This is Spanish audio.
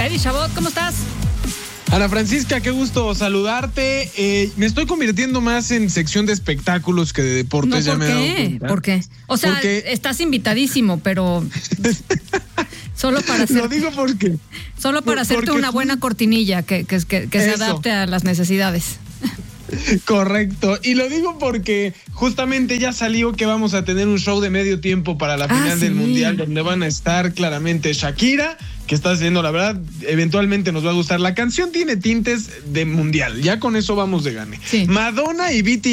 Teddy Chabot, ¿cómo estás? Ana Francisca, qué gusto saludarte. Me estoy convirtiendo más en sección de espectáculos que de deportes. No, ¿por qué? ¿Por qué? O sea, estás invitadísimo, pero solo para hacer. Lo digo porque. Solo para hacerte una buena cortinilla que se adapte a las necesidades. Correcto, y lo digo porque justamente ya salió que vamos a tener un show de medio tiempo para la final del Mundial, donde van a estar claramente Shakira, que está haciendo, la verdad, eventualmente nos va a gustar. La canción tiene tintes de Mundial, ya con eso vamos de gane. Sí. Madonna y BTS